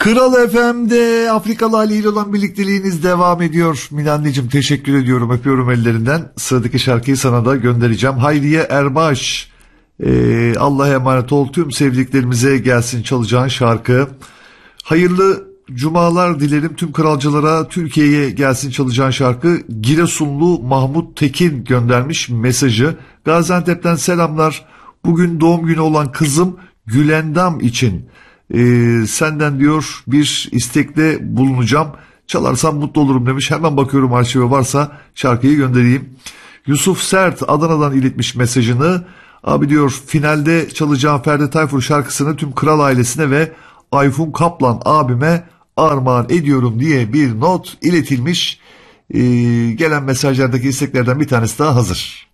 Kral FM'de Afrikalı Ali ile olan birlikteliğiniz devam ediyor. Mine anneciğim, teşekkür ediyorum. Öpüyorum ellerinden. Sıradaki şarkıyı sana da göndereceğim. Hayriye Erbaş. Allah'a emanet ol. Tüm sevdiklerimize gelsin çalacağın şarkı. Hayırlı cumalar dilerim tüm kralcılara. Türkiye'ye gelsin çalacağın şarkı. Giresunlu Mahmut Tekin göndermiş mesajı. Gaziantep'ten selamlar. Bugün doğum günü olan kızım Gülendam için senden diyor bir istekte bulunacağım. Çalarsan mutlu olurum demiş. Hemen bakıyorum arşive, varsa şarkıyı göndereyim. Yusuf Sert Adana'dan iletmiş mesajını. Abi diyor, finalde çalacağım Ferdi Tayfur şarkısını tüm kral ailesine ve Ayfun Kaplan abime armağan ediyorum diye bir not iletilmiş. Gelen mesajlardaki isteklerden bir tanesi daha hazır.